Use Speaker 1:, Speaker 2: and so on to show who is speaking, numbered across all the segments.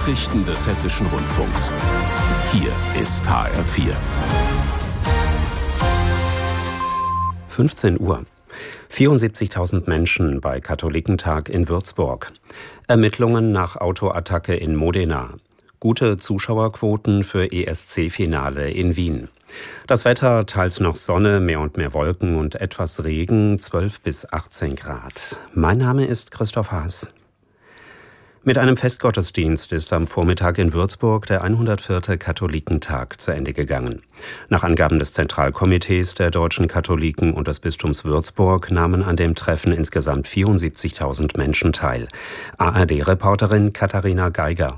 Speaker 1: Nachrichten des Hessischen Rundfunks. Hier ist HR4.
Speaker 2: 15 Uhr. 74.000 Menschen bei Katholikentag in Würzburg. Ermittlungen nach Autoattacke in Modena. Gute Zuschauerquoten für ESC-Finale in Wien. Das Wetter, teils noch Sonne, mehr und mehr Wolken und etwas Regen, 12 bis 18 Grad. Mein Name ist Christoph Haas. Mit einem Festgottesdienst ist am Vormittag in Würzburg der 104. Katholikentag zu Ende gegangen. Nach Angaben des Zentralkomitees der deutschen Katholiken und des Bistums Würzburg nahmen an dem Treffen insgesamt 74.000 Menschen teil. ARD-Reporterin Katharina Geiger.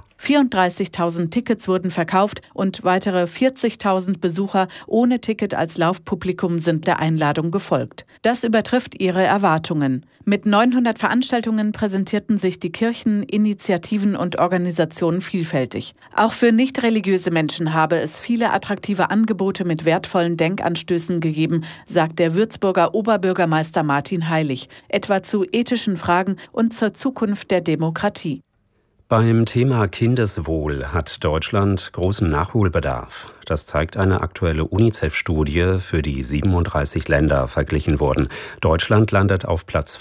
Speaker 3: 34.000 Tickets wurden verkauft und weitere 40.000 Besucher ohne Ticket als Laufpublikum sind der Einladung gefolgt. Das übertrifft ihre Erwartungen. Mit 900 Veranstaltungen präsentierten sich die Kirchen, Initiativen und Organisationen vielfältig. Auch für nicht-religiöse Menschen habe es viele attraktive Angebote mit wertvollen Denkanstößen gegeben, sagt der Würzburger Oberbürgermeister Martin Heilig, etwa zu ethischen Fragen und zur Zukunft der Demokratie.
Speaker 2: Beim Thema Kindeswohl hat Deutschland großen Nachholbedarf. Das zeigt eine aktuelle UNICEF-Studie, für die 37 Länder verglichen wurden. Deutschland landet auf Platz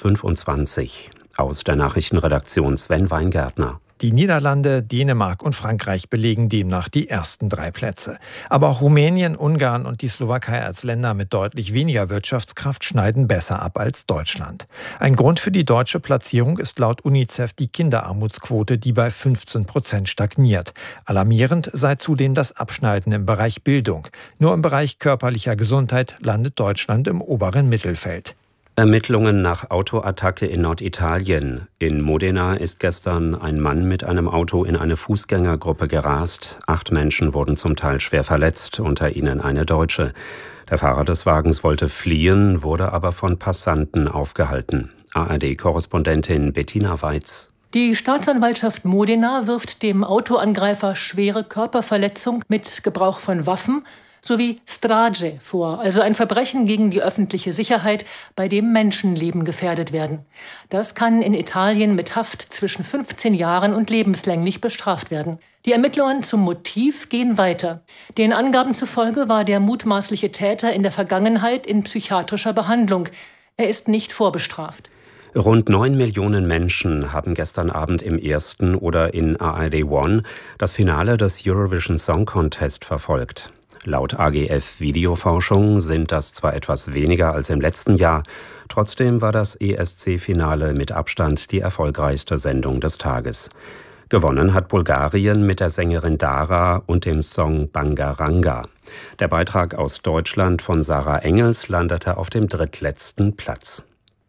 Speaker 2: 25. Aus der Nachrichtenredaktion Sven Weingärtner.
Speaker 4: Die Niederlande, Dänemark und Frankreich belegen demnach die ersten 3 Plätze. Aber auch Rumänien, Ungarn und die Slowakei als Länder mit deutlich weniger Wirtschaftskraft schneiden besser ab als Deutschland. Ein Grund für die deutsche Platzierung ist laut UNICEF die Kinderarmutsquote, die bei 15% stagniert. Alarmierend sei zudem das Abschneiden im Bereich Bildung. Nur im Bereich körperlicher Gesundheit landet Deutschland im oberen Mittelfeld.
Speaker 2: Ermittlungen nach Autoattacke in Norditalien. In Modena ist gestern ein Mann mit einem Auto in eine Fußgängergruppe gerast. 8 Menschen wurden zum Teil schwer verletzt, unter ihnen eine Deutsche. Der Fahrer des Wagens wollte fliehen, wurde aber von Passanten aufgehalten. ARD-Korrespondentin Bettina Weiz.
Speaker 5: Die Staatsanwaltschaft Modena wirft dem Autoangreifer schwere Körperverletzung mit Gebrauch von Waffen sowie Strage vor, also ein Verbrechen gegen die öffentliche Sicherheit, bei dem Menschenleben gefährdet werden. Das kann in Italien mit Haft zwischen 15 Jahren und lebenslänglich bestraft werden. Die Ermittlungen zum Motiv gehen weiter. Den Angaben zufolge war der mutmaßliche Täter in der Vergangenheit in psychiatrischer Behandlung. Er ist nicht vorbestraft.
Speaker 2: Rund 9 Millionen Menschen haben gestern Abend im Ersten oder in ARD One das Finale des Eurovision Song Contest verfolgt. Laut AGF Videoforschung sind das zwar etwas weniger als im letzten Jahr, trotzdem war das ESC-Finale mit Abstand die erfolgreichste Sendung des Tages. Gewonnen hat Bulgarien mit der Sängerin Dara und dem Song Bangaranga. Der Beitrag aus Deutschland von Sarah Engels landete auf dem drittletzten Platz.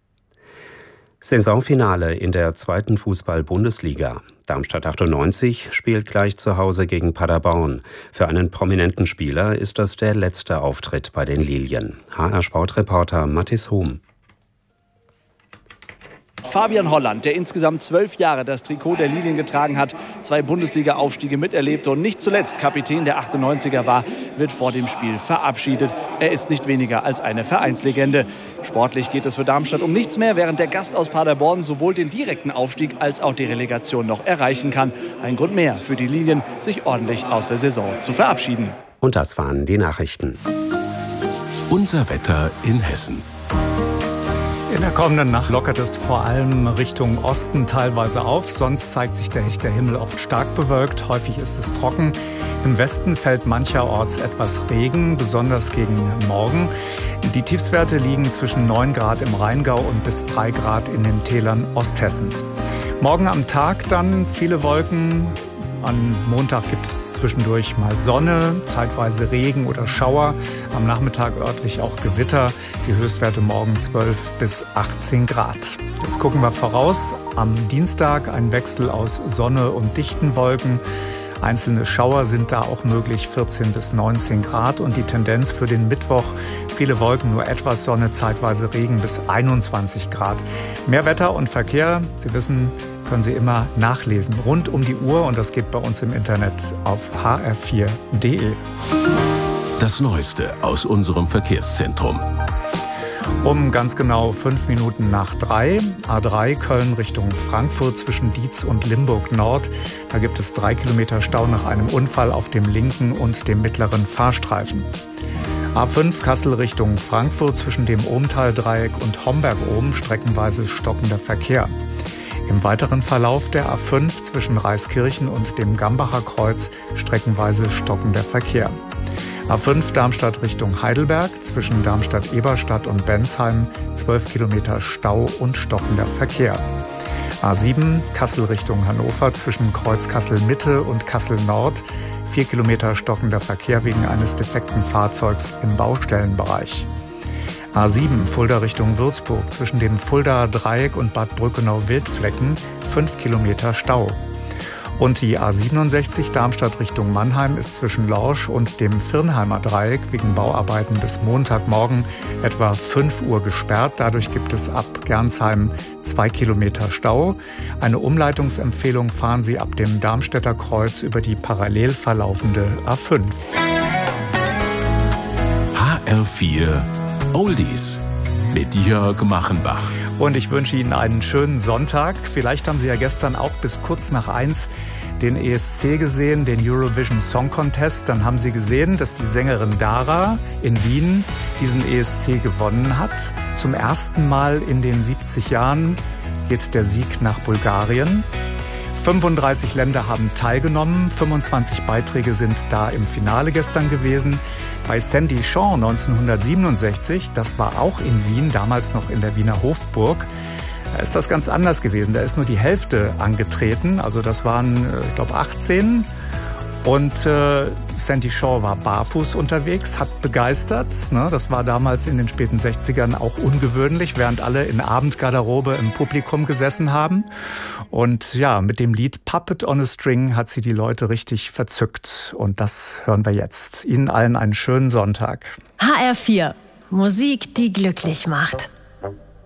Speaker 2: Saisonfinale in der 2. Fußball-Bundesliga. Darmstadt 98 spielt gleich zu Hause gegen Paderborn. Für einen prominenten Spieler ist das der letzte Auftritt bei den Lilien. HR-Sportreporter Mathis Hohm.
Speaker 6: Fabian Holland, der insgesamt 12 Jahre das Trikot der Lilien getragen hat, 2 Bundesliga-Aufstiege miterlebte und nicht zuletzt Kapitän der 98er war, wird vor dem Spiel verabschiedet. Er ist nicht weniger als eine Vereinslegende. Sportlich geht es für Darmstadt um nichts mehr, während der Gast aus Paderborn sowohl den direkten Aufstieg als auch die Relegation noch erreichen kann. Ein Grund mehr für die Lilien, sich ordentlich aus der Saison zu verabschieden.
Speaker 2: Und das waren die Nachrichten.
Speaker 1: Unser Wetter in Hessen.
Speaker 7: In der kommenden Nacht lockert es vor allem Richtung Osten teilweise auf. Sonst zeigt sich der Himmel oft stark bewölkt. Häufig ist es trocken. Im Westen fällt mancherorts etwas Regen, besonders gegen Morgen. Die Tiefstwerte liegen zwischen 9 Grad im Rheingau und bis 3 Grad in den Tälern Osthessens. Morgen am Tag dann viele Wolken. Am Montag gibt es zwischendurch mal Sonne, zeitweise Regen oder Schauer. Am Nachmittag örtlich auch Gewitter. Die Höchstwerte morgen 12 bis 18 Grad. Jetzt gucken wir voraus. Am Dienstag ein Wechsel aus Sonne und dichten Wolken. Einzelne Schauer sind da auch möglich, 14 bis 19 Grad. Und die Tendenz für den Mittwoch, viele Wolken, nur etwas Sonne, zeitweise Regen bis 21 Grad. Mehr Wetter und Verkehr, Sie wissen, können Sie immer nachlesen, rund um die Uhr. Und das geht bei uns im Internet auf hr4.de.
Speaker 1: Das Neueste aus unserem Verkehrszentrum.
Speaker 7: Um ganz genau 5 Minuten nach 3, A3 Köln Richtung Frankfurt zwischen Dietz und Limburg Nord. Da gibt es 3 Kilometer Stau nach einem Unfall auf dem linken und dem mittleren Fahrstreifen. A5 Kassel Richtung Frankfurt zwischen dem Ohmtal-Dreieck und Homberg-Ohm streckenweise stockender Verkehr. Im weiteren Verlauf der A5 zwischen Reiskirchen und dem Gambacher Kreuz streckenweise stockender Verkehr. A5 Darmstadt Richtung Heidelberg zwischen Darmstadt-Eberstadt und Bensheim 12 Kilometer Stau und stockender Verkehr. A7 Kassel Richtung Hannover zwischen Kreuz Kassel-Mitte und Kassel-Nord 4 Kilometer stockender Verkehr wegen eines defekten Fahrzeugs im Baustellenbereich. A7 Fulda Richtung Würzburg zwischen dem Fuldaer Dreieck und Bad Brückenau-Wildflecken 5 Kilometer Stau. Und die A67 Darmstadt Richtung Mannheim ist zwischen Lorsch und dem Virnheimer Dreieck wegen Bauarbeiten bis Montagmorgen etwa 5 Uhr gesperrt. Dadurch gibt es ab Gernsheim 2 Kilometer Stau. Eine Umleitungsempfehlung: fahren Sie ab dem Darmstädter Kreuz über die parallel verlaufende A5.
Speaker 1: HR4 Oldies mit Jörg Machenbach.
Speaker 7: Und ich wünsche Ihnen einen schönen Sonntag. Vielleicht haben Sie ja gestern auch bis kurz nach 1 den ESC gesehen, den Eurovision Song Contest. Dann haben Sie gesehen, dass die Sängerin Dara in Wien diesen ESC gewonnen hat. Zum ersten Mal in den 70 Jahren geht der Sieg nach Bulgarien. 35 Länder haben teilgenommen, 25 Beiträge sind da im Finale gestern gewesen. Bei Sandy Shaw 1967, das war auch in Wien, damals noch in der Wiener Hofburg, da ist das ganz anders gewesen. Da ist nur die Hälfte angetreten, also das waren, ich glaube, 18. Und Sandy Shaw war barfuß unterwegs, hat begeistert. Ne? Das war damals in den späten 60ern auch ungewöhnlich, während alle in Abendgarderobe im Publikum gesessen haben. Und ja, mit dem Lied Puppet on a String hat sie die Leute richtig verzückt. Und das hören wir jetzt. Ihnen allen einen schönen Sonntag.
Speaker 8: HR4. Musik, die glücklich macht.